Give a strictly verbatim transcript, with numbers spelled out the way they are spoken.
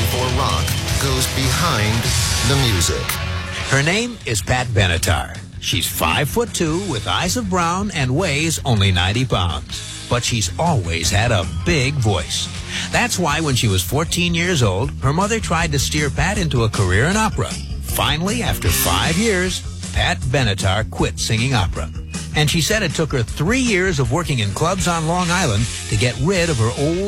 before rock goes behind the music. Her name is Pat Benatar. She's five foot two with eyes of brown and weighs only ninety pounds. But she's always had a big voice. That's why when she was fourteen years old, her mother tried to steer Pat into a career in opera. Finally, after five years, Pat Benatar quit singing opera. And she said it took her three years of working in clubs on Long Island to get rid of her old